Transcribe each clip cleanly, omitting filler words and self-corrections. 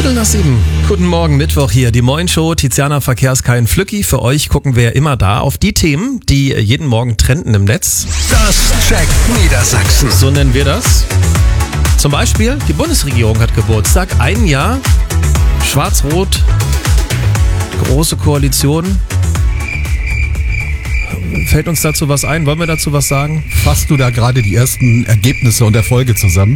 7:15. Guten Morgen, Mittwoch hier, die Moin-Show, Tiziana Verkehrskein Flücki. Für euch gucken wir immer da auf die Themen, die jeden Morgen trenden im Netz. Das checkt Niedersachsen. So nennen wir das. Zum Beispiel, die Bundesregierung hat Geburtstag, ein Jahr, Schwarz-Rot, große Koalition. Fällt uns dazu was ein? Wollen wir dazu was sagen? Fasst du da gerade die ersten Ergebnisse und Erfolge zusammen?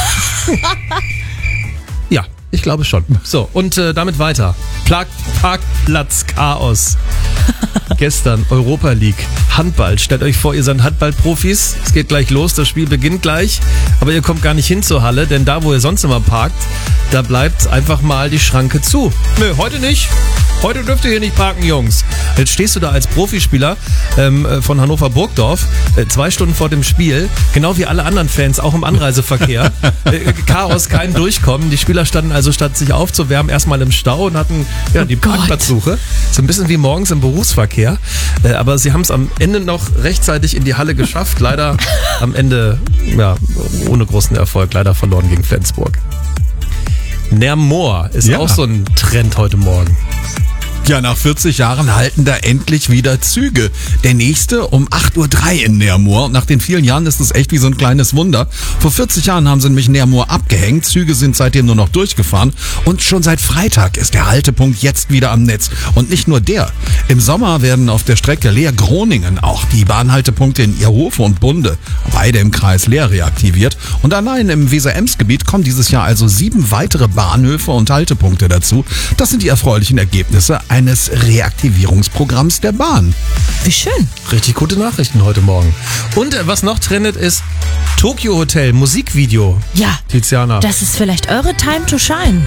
Ja, ich glaube schon. So, und damit weiter. Parkplatz-Chaos. Gestern Europa League, Handball. Stellt euch vor, ihr seid Handballprofis. Es geht gleich los, das Spiel beginnt gleich. Aber ihr kommt gar nicht hin zur Halle, denn da, wo ihr sonst immer parkt, da bleibt einfach mal die Schranke zu. Nö, heute nicht. Heute dürft ihr hier nicht parken, Jungs. Jetzt stehst du da als Profispieler von Hannover Burgdorf, 2 Stunden vor dem Spiel, genau wie alle anderen Fans, auch im Anreiseverkehr. Chaos, kein Durchkommen. Die Spieler standen also, statt sich aufzuwärmen, erstmal im Stau und hatten die Parkplatzsuche. So ein bisschen wie morgens im Berufsverkehr. Aber sie haben es am Ende noch rechtzeitig in die Halle geschafft. Leider am Ende, ohne großen Erfolg, leider verloren gegen Flensburg. Nermoor ist auch so ein Trend heute Morgen. Ja, nach 40 Jahren halten da endlich wieder Züge. Der nächste um 8:03 Uhr in Nermoor. Und nach den vielen Jahren ist es echt wie so ein kleines Wunder. Vor 40 Jahren haben sie nämlich Nermoor abgehängt. Züge sind seitdem nur noch durchgefahren. Und schon seit Freitag ist der Haltepunkt jetzt wieder am Netz. Und nicht nur der. Im Sommer werden auf der Strecke Leer-Groningen auch die Bahnhaltepunkte in Ierhofe und Bunde, beide im Kreis Leer, reaktiviert. Und allein im Weser-Ems-Gebiet kommen dieses Jahr also 7 weitere Bahnhöfe und Haltepunkte dazu. Das sind die erfreulichen Ergebnisse eines Reaktivierungsprogramms der Bahn. Wie schön. Richtig gute Nachrichten heute Morgen. Und was noch trendet ist Tokyo Hotel Musikvideo. Ja, Tiziana. Das ist vielleicht eure Time to Shine.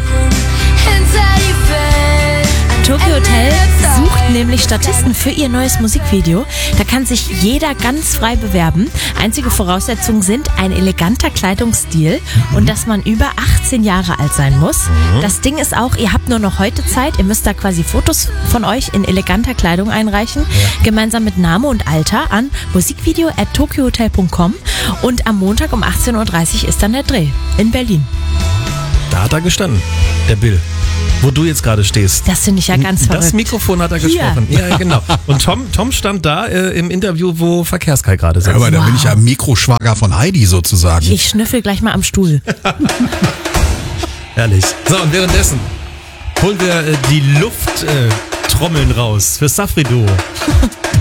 Tokyo Hotel sucht nämlich Statisten für ihr neues Musikvideo. Da kann sich jeder ganz frei bewerben. Einzige Voraussetzungen sind ein eleganter Kleidungsstil und dass man über 18 Jahre alt sein muss. Das Ding ist auch, ihr habt nur noch heute Zeit. Ihr müsst da quasi Fotos von euch in eleganter Kleidung einreichen. Gemeinsam mit Name und Alter an musikvideo@tokyohotel.com. Und am Montag um 18:30 Uhr ist dann der Dreh in Berlin. Da hat er gestanden, der Bill. Wo du jetzt gerade stehst. Das finde ich ja ganz verrückt. Das Mikrofon hat er gesprochen. Ja, genau. Und Tom stand da im Interview, wo Verkehrskai gerade sitzt. Aber da bin ich ja Mikroschwager von Heidi sozusagen. Ich schnüffel gleich mal am Stuhl. Herrlich. So, und währenddessen holen wir die Lufttrommeln raus für Safri Duo.